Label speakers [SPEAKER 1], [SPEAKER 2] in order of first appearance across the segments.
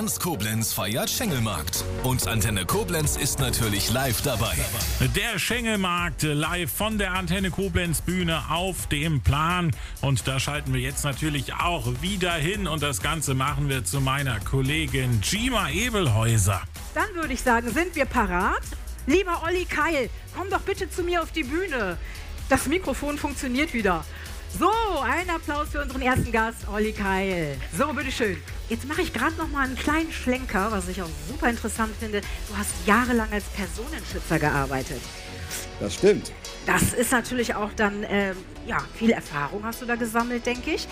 [SPEAKER 1] Ganz Koblenz feiert Schengelmarkt. Und Antenne Koblenz ist natürlich live dabei.
[SPEAKER 2] Der Schengelmarkt live von der Antenne Koblenz Bühne auf dem Plan. Und da schalten wir jetzt natürlich auch wieder hin. Und das Ganze machen wir zu meiner Kollegin Gima Ebelhäuser.
[SPEAKER 3] Dann würde ich sagen, sind wir parat? Lieber Olli Keil, komm doch bitte zu mir auf die Bühne. Das Mikrofon funktioniert wieder. So, ein Applaus für unseren ersten Gast, Olli Keil. So, bitteschön. Jetzt mache ich gerade noch mal einen kleinen Schlenker, was ich auch super interessant finde. Du hast jahrelang als Personenschützer gearbeitet.
[SPEAKER 4] Das stimmt.
[SPEAKER 3] Das ist natürlich auch dann, viel Erfahrung hast du da gesammelt, denke ich.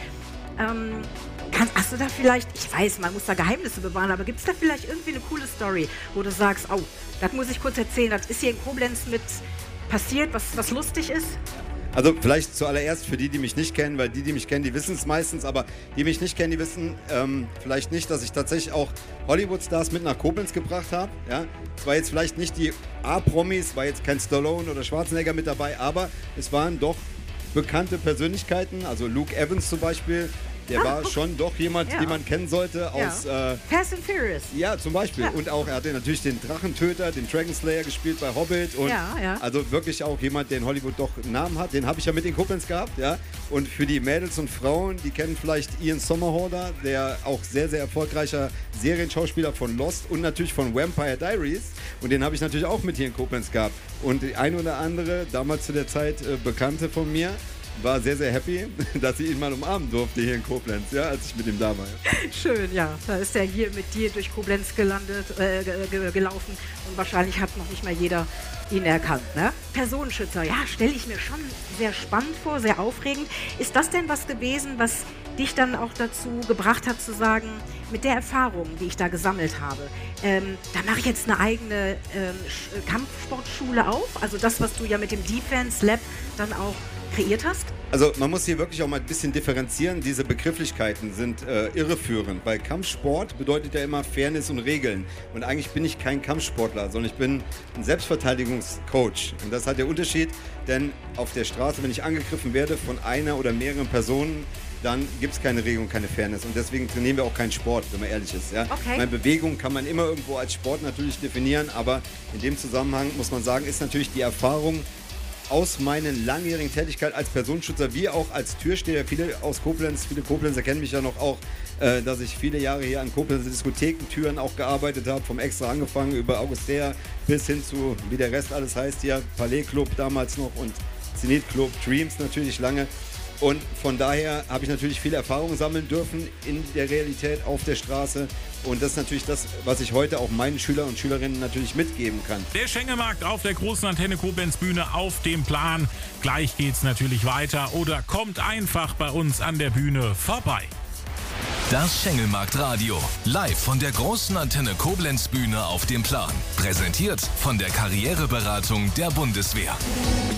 [SPEAKER 3] Hast du da vielleicht, ich weiß, man muss da Geheimnisse bewahren, aber gibt es da vielleicht irgendwie eine coole Story, wo du sagst, oh, das muss ich kurz erzählen, das ist hier in Koblenz mit passiert, was lustig ist?
[SPEAKER 4] Also vielleicht zuallererst für die mich nicht kennen, weil die mich kennen, die wissen es meistens, aber die mich nicht kennen, die wissen vielleicht nicht, dass ich tatsächlich auch Hollywood-Stars mit nach Koblenz gebracht habe. Ja? Es war jetzt vielleicht nicht die A-Promis, war jetzt kein Stallone oder Schwarzenegger mit dabei, aber es waren doch bekannte Persönlichkeiten, also Luke Evans zum Beispiel. Der war schon doch jemand, den man kennen sollte aus...
[SPEAKER 3] Fast and Furious.
[SPEAKER 4] Ja, zum Beispiel. Ja. Und auch, er hatte natürlich den Drachentöter, den Dragon Slayer gespielt bei Hobbit. Und also wirklich auch jemand, der in Hollywood doch einen Namen hat. Den habe ich ja mit in Koblenz gehabt. Ja. Und für die Mädels und Frauen, die kennen vielleicht Ian Somerhalder, der auch sehr, sehr erfolgreicher Serienschauspieler von Lost und natürlich von Vampire Diaries. Und den habe ich natürlich auch mit hier in Koblenz gehabt. Und die ein oder andere, damals zu der Zeit Bekannte von mir, war sehr, sehr happy, dass ich ihn mal umarmen durfte hier in Koblenz, ja, als ich mit ihm da war.
[SPEAKER 3] Schön, ja. Da ist er hier mit dir durch Koblenz gelaufen und wahrscheinlich hat noch nicht mal jeder ihn erkannt. Ne? Personenschützer, ja, stelle ich mir schon sehr spannend vor, sehr aufregend. Ist das denn was gewesen, was dich dann auch dazu gebracht hat zu sagen, mit der Erfahrung, die ich da gesammelt habe, da mache ich jetzt eine eigene Kampfsportschule auf? Also das, was du ja mit dem Defense Lab dann auch kreiert hast?
[SPEAKER 4] Also man muss hier wirklich auch mal ein bisschen differenzieren. Diese Begrifflichkeiten sind irreführend, weil Kampfsport bedeutet ja immer Fairness und Regeln. Und eigentlich bin ich kein Kampfsportler, sondern ich bin ein Selbstverteidigungscoach. Und das hat der Unterschied, denn auf der Straße, wenn ich angegriffen werde von einer oder mehreren Personen, dann gibt es keine Regelung, keine Fairness. Und deswegen trainieren wir auch keinen Sport, wenn man ehrlich ist. Ja?
[SPEAKER 3] Okay.
[SPEAKER 4] Meine Bewegung kann man immer irgendwo als Sport natürlich definieren, aber in dem Zusammenhang muss man sagen, ist natürlich die Erfahrung aus meiner langjährigen Tätigkeit als Personenschützer wie auch als Türsteher. Viele aus Koblenz, viele Koblenzer kennen mich ja noch auch, dass ich viele Jahre hier an Koblenzer Diskothekentüren auch gearbeitet habe, vom Extra angefangen über Augustea bis hin zu, wie der Rest alles heißt hier, Palais Club damals noch und Zenit Club, Dreams natürlich lange. Und von daher habe ich natürlich viel Erfahrung sammeln dürfen in der Realität auf der Straße. Und das ist natürlich das, was ich heute auch meinen Schülern und Schülerinnen natürlich mitgeben kann.
[SPEAKER 2] Der Schengelmarkt auf der großen Antenne Koblenz Bühne auf dem Plan. Gleich geht's natürlich weiter oder kommt einfach bei uns an der Bühne vorbei.
[SPEAKER 1] Das Schengelmarkt-Radio. Live von der großen Antenne Koblenz Bühne auf dem Plan. Präsentiert von der Karriereberatung der Bundeswehr.